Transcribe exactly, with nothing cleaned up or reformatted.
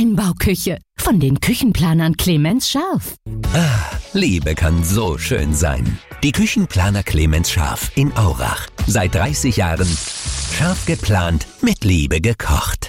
Einbauküche von den Küchenplanern Clemens Scharf. Ah, Liebe kann so schön sein. Die Küchenplaner Clemens Scharf in Aurach. Seit dreißig Jahren scharf geplant, mit Liebe gekocht.